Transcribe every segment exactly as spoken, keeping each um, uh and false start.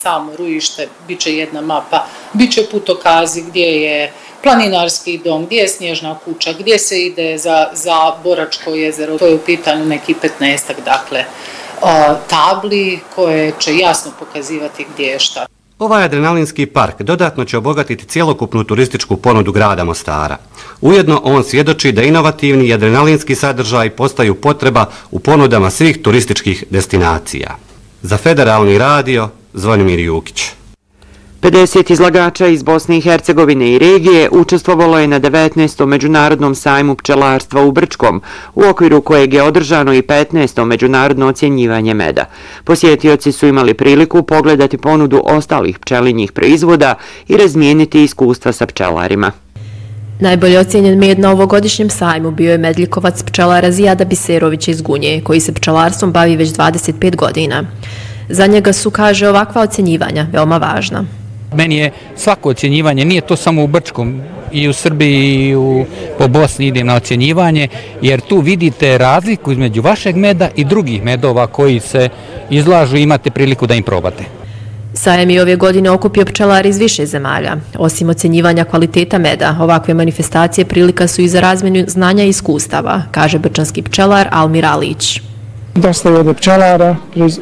Samo rujište, bit će jedna mapa, bit će putokazi gdje je planinarski dom, gdje je snježna kuća, gdje se ide za, za Boračko jezero. To je u pitanju neki petnaestak, dakle, tabli koje će jasno pokazivati gdje je šta. Ovaj adrenalinski park dodatno će obogatiti cjelokupnu turističku ponudu grada Mostara. Ujedno on svjedoči da inovativni i adrenalinski sadržaj postaju potreba u ponudama svih turističkih destinacija. Za Federalni radio, Zvonimir Jukić. pedeset izlagača iz Bosne i Hercegovine i regije učestvovalo je na devetnaestom međunarodnom sajmu pčelarstva u Brčkom, u okviru kojeg je održano i petnaesto međunarodno ocjenjivanje meda. Posjetioci su imali priliku pogledati ponudu ostalih pčelinjih proizvoda i razmijeniti iskustva sa pčelarima. Najbolje ocjenjen med na ovogodišnjem sajmu bio je medljikovac pčelara Zijada Biserovića iz Gunje, koji se pčelarstvom bavi već dvadeset pet godina. Za njega su, kaže, ovakva ocjenjivanja veoma važna. Meni je svako ocjenjivanje, nije to samo u Brčkom, i u Srbiji i u, po Bosni idem na ocjenjivanje, jer tu vidite razliku između vašeg meda i drugih medova koji se izlažu i imate priliku da im probate. Sajem je ove godine okupio pčelari iz više zemalja. Osim ocjenjivanja kvaliteta meda, ovakve manifestacije prilika su i za razmjenu znanja i iskustava, kaže brčanski pčelar Almir Alić. Dosta je od pčelara,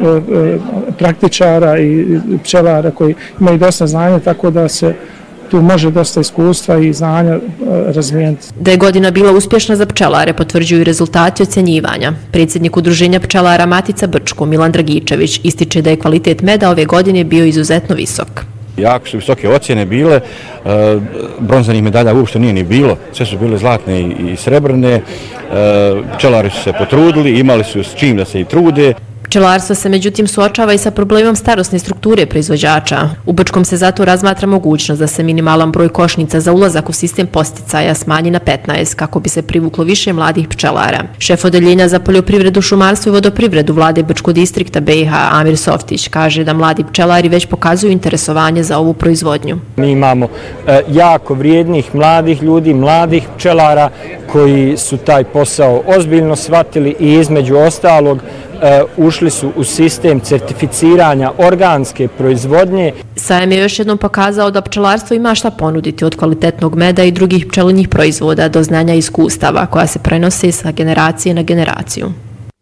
praktičara i pčelara koji imaju dosta znanja, tako da se tu može dosta iskustva i znanja razmijeniti. Da je godina bila uspješna za pčelare potvrđuju i rezultati ocjenjivanja. Predsjednik udruženja pčelara Matica Brčko, Milan Dragičević, ističe da je kvalitet meda ove godine bio izuzetno visok. Jako su visoke ocjene bile, bronzanih medalja uopšte nije ni bilo, sve su bile zlatne i srebrne, pčelari su se potrudili, imali su s čim da se i trude. Pčelarstvo se međutim suočava i sa problemom starosne strukture proizvođača. U Brčkom se zato razmatra mogućnost da se minimalan broj košnica za ulazak u sistem podsticaja smanji na petnaest kako bi se privuklo više mladih pčelara. Šef odeljenja za poljoprivredu, šumarstvo i vodoprivredu vlade Brčkog distrikta B i H Amir Softić kaže da mladi pčelari već pokazuju interesovanje za ovu proizvodnju. Mi imamo e, jako vrijednih mladih ljudi, mladih pčelara koji su taj posao ozbiljno shvatili i između ostalog ušli su u sistem certificiranja organske proizvodnje. Sajem je još jednom pokazao da pčelarstvo ima šta ponuditi od kvalitetnog meda i drugih pčelinjih proizvoda do znanja i iskustava koja se prenose sa generacije na generaciju.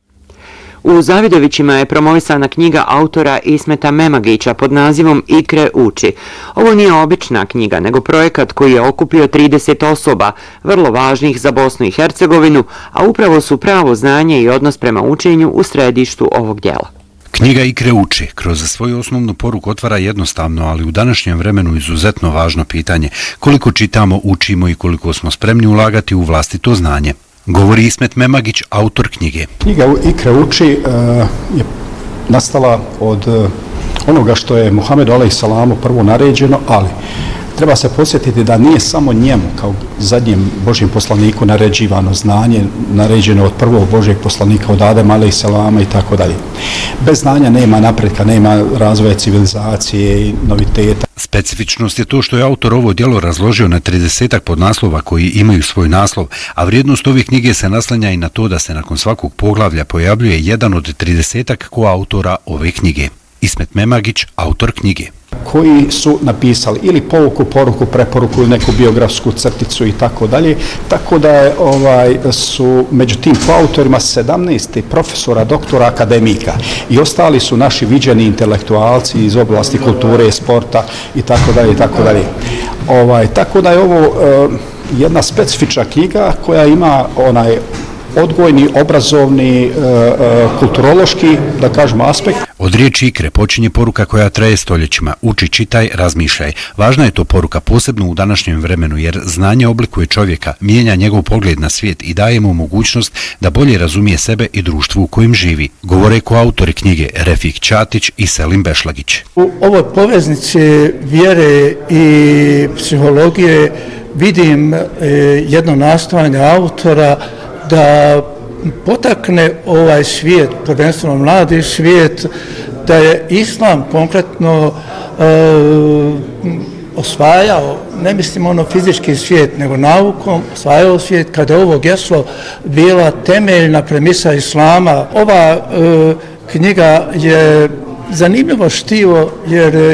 U Zavidovićima je promovisana knjiga autora Ismeta Memagića pod nazivom Ikre uči. Ovo nije obična knjiga, nego projekat koji je okupio trideset osoba, vrlo važnih za Bosnu i Hercegovinu, a upravo su pravo znanje i odnos prema učenju u središtu ovog djela. Knjiga Ikre uči kroz svoju osnovnu poruku otvara jednostavno, ali u današnjem vremenu izuzetno važno pitanje koliko čitamo, učimo i koliko smo spremni ulagati u vlastito znanje. Govori Ismet Memagić, autor knjige. Knjiga Ikre uči je nastala od onoga što je Muhamedu alejhissalamu prvo naređeno, ali treba se podsjetiti da nije samo njemu kao zadnjem Božjem poslaniku naređivano znanje, naređeno od prvog Božjeg poslanika od Adema alejhissalama i tako dalje. Bez znanja nema napretka, nema razvoja civilizacije i noviteta. Specifičnost je to što je autor ovo djelo razložio na tridesetak podnaslova koji imaju svoj naslov, a vrijednost ove knjige se naslanja i na to da se nakon svakog poglavlja pojavljuje jedan od tridesetak koautora ove knjige. Ismet Memagić, autor knjige. Koji su napisali ili pouku, poruku, preporuku ili neku biografsku crticu i tako dalje. Tako da je, ovaj, su među tim koautorima sedamnaest profesora, doktora, akademika i ostali su naši viđeni intelektualci iz oblasti kulture, sporta i tako dalje i tako dalje. Ovaj, tako da je ovo uh, jedna specifična knjiga koja ima onaj odgojni, obrazovni, kulturološki, da kažemo, aspekt. Od riječi Ikre počinje poruka koja traje stoljećima. Uči, čitaj, razmišljaj. Važna je to poruka posebno u današnjem vremenu jer znanje oblikuje čovjeka, mijenja njegov pogled na svijet i daje mu mogućnost da bolje razumije sebe i društvo u kojem živi. Govore koautori knjige Refik Ćatić i Selim Bešlagić. U ovoj poveznici vjere i psihologije vidim jedno nastojanje autora da potakne ovaj svijet, prvenstveno mladi svijet, da je islam konkretno e, osvajao, ne mislim ono fizički svijet, nego naukom, osvajao svijet kada je ovo geslo bila temeljna premisa islama. Ova e, knjiga je zanimljivo štivo jer